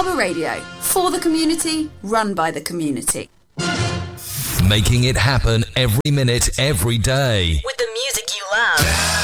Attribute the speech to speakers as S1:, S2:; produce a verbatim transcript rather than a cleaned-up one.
S1: Harbour Radio, for the community, run by the community.
S2: Making it happen every minute, every day.
S3: With the music you love.